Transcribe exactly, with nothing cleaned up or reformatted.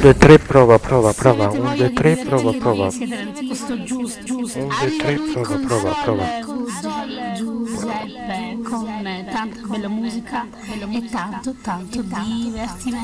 due, tre, prova, prova, Se prova. avete un, voglia due, di tre, prova, divertirvi, prova. siete nel posto giusto, giusto. un, due, Arriva tre, lui prova, con prova, prova. Sole, Giuseppe, Giuseppe, con tanta bella musica e tanto, tanto divertimento.